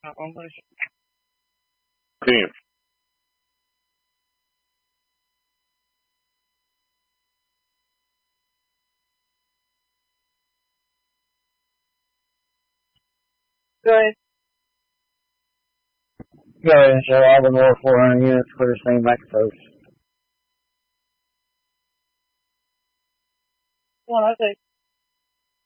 Team. Go ahead. Go ahead and show all the more 400 units clear steam back to folks. Well, I think